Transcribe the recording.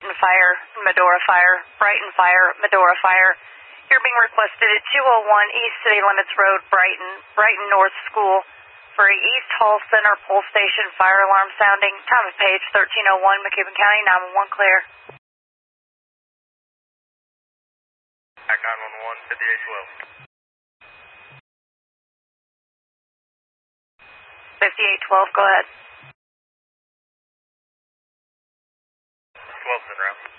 Brighton Fire, Medora Fire, Brighton Fire, Medora Fire. You're being requested at 201 East City Limits Road, Brighton, Brighton North School, for a East Hall Center Pole Station fire alarm sounding. Time of page 1301, McCubbin County, 911 clear. Back 911, 5812. 5812, go ahead. 12's en route.